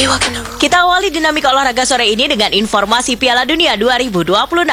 Kita awali dinamika olahraga sore ini dengan informasi Piala Dunia 2026.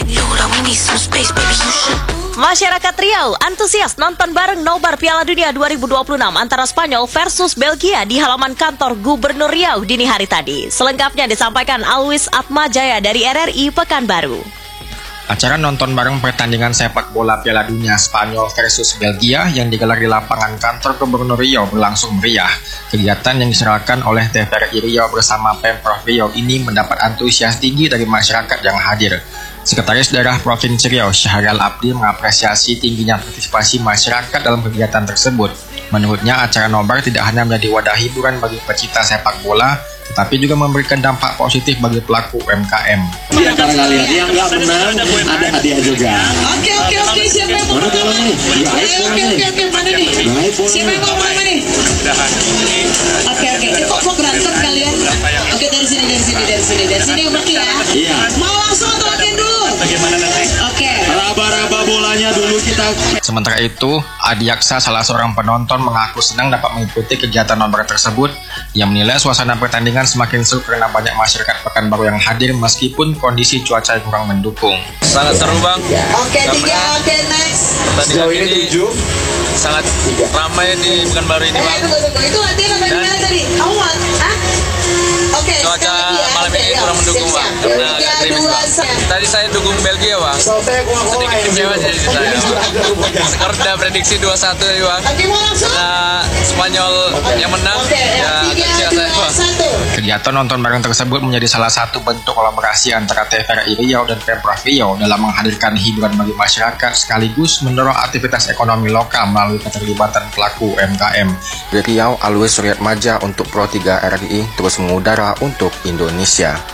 Masyarakat Riau antusias nonton bareng nobar Piala Dunia 2026 antara Spanyol versus Belgia di halaman kantor Gubernur Riau dini hari tadi. Selengkapnya disampaikan Alwis Atmajaya dari RRI Pekanbaru. Acara nonton bareng pertandingan sepak bola Piala Dunia Spanyol versus Belgia yang digelar di lapangan kantor Gubernur Riau berlangsung meriah. Kegiatan yang diserahkan oleh TVRI Riau bersama Pemprov Riau ini mendapat antusias tinggi dari masyarakat yang hadir. Sekretaris Daerah Provinsi Riau, Syahrial Abdi, mengapresiasi tingginya partisipasi masyarakat dalam kegiatan tersebut. Menurutnya, acara nobar tidak hanya menjadi wadah hiburan bagi pecinta sepak bola, tetapi juga memberikan dampak positif bagi pelaku UMKM. Di antara kalian yang nggak menang, ada hadiah juga. Oke, siapa yang mau Mana bola nih? Oke, mana nih? Siapa yang mau mana nih? Oke, kok berantem kalian? Oke, dari sini berarti ya? Iya. Mau langsung atau latihan dulu? Bagaimana nanti? Oke. Raba-raba bolanya dulu kita. Sementara itu, Adiaksa, salah seorang penonton, mengaku senang dapat mengikuti kegiatan nobar tersebut. Ia menilai suasana pertandingan semakin seru karena banyak masyarakat Pekanbaru yang hadir meskipun kondisi cuaca yang kurang mendukung. Sangat seru, Bang. Oke, 3, oke, next. Pertandingan ini sangat ramai di Pekanbaru ini, Bang. Tunggu. Itu latihan apa gimana tadi? Awal, Oke, Cuaca malam ini kurang mendukung, Bang, karena agak gerimis, Bang. Tadi saya dukung Belgia, Bang. Sedikit kecewa jadi saya, Bang. Skor udah prediksi 2-1 tadi, Bang. Karena Spanyol yang menang, ya agak kecewa saya, Bang. Kegiatan nonton bareng tersebut menjadi salah satu bentuk kolaborasi antara TVRI Riau dan Pemprov Riau dalam menghadirkan hiburan bagi masyarakat sekaligus mendorong aktivitas ekonomi lokal melalui keterlibatan pelaku UMKM. Dari Riau, Alwis Atmajaya untuk Pro 3 RRI terus mengudara untuk Indonesia.